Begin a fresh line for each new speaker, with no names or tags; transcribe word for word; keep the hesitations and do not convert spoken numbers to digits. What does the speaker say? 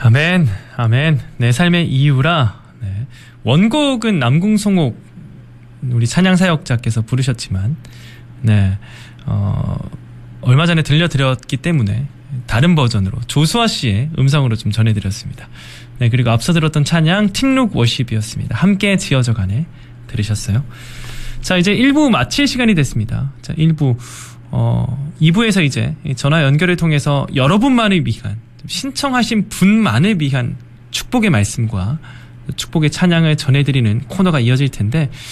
아멘, 아멘. 내 삶의 이유라. 네. 원곡은 남궁성옥 우리 찬양사역자께서 부르셨지만, 네, 어, 얼마 전에 들려드렸기 때문에 다른 버전으로 조수아 씨의 음성으로 좀 전해드렸습니다. 네, 그리고 앞서 들었던 찬양 틱룩 워십이었습니다. 함께 지어져 가네 들으셨어요? 자, 이제 일 부 마칠 시간이 됐습니다. 자, 일 부 어, 이 부에서 이제 전화 연결을 통해서 여러분만을 위한, 신청하신 분만을 위한 축복의 말씀과 축복의 찬양을 전해드리는 코너가 이어질 텐데,